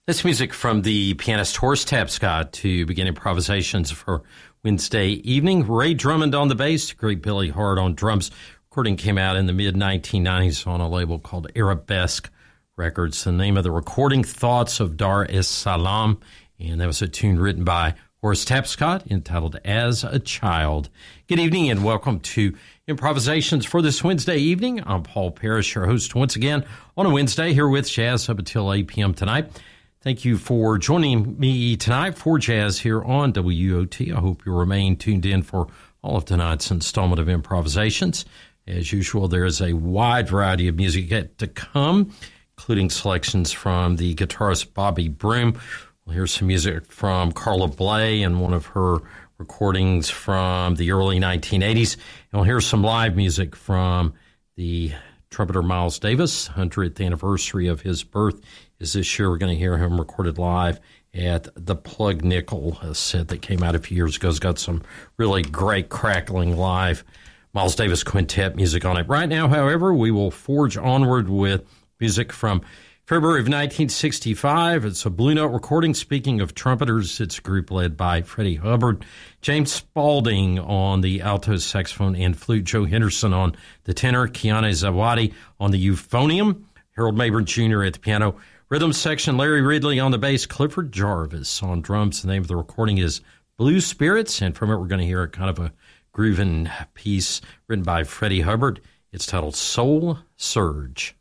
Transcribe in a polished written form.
This music from the pianist Horace Tapscott to begin improvisations for Wednesday evening. Ray Drummond on the bass, Greg Billy Hart on drums. Recording came out in the mid-1990s on a label called Arabesque Records. The name of the recording, Thoughts of Dar es Salaam, and that was a tune written by Horace Tapscott entitled As a Child. Good evening and welcome to Improvisations for this Wednesday evening. I'm Paul Parrish, your host once again on a Wednesday here with Jazz up until 8 p.m. tonight. Thank you for joining me tonight for Jazz here on WOT. I hope you'll remain tuned in for all of tonight's installment of Improvisations. As usual, there is a wide variety of music yet to come, including selections from the guitarist Bobby Broom. We'll hear some music from Carla Bley and one of her recordings from the early 1980s. And we'll hear some live music from the trumpeter Miles Davis. 100th anniversary of his birth is this year. We're going to hear him recorded live at the Plug Nickel, a set that came out a few years ago. It's got some really great crackling live Miles Davis quintet music on it. Right now, however, we will forge onward with music from February of 1965. It's a Blue Note recording. Speaking of trumpeters, it's a group led by Freddie Hubbard, James Spaulding on the alto saxophone and flute, Joe Henderson on the tenor, Kiane Zawadi on the euphonium, Harold Mabern Jr. at the piano, rhythm section, Larry Ridley on the bass, Clifford Jarvis on drums. The name of the recording is Blue Spirits, and from it we're going to hear a kind of a grooving piece written by Freddie Hubbard. It's titled Soul Surge.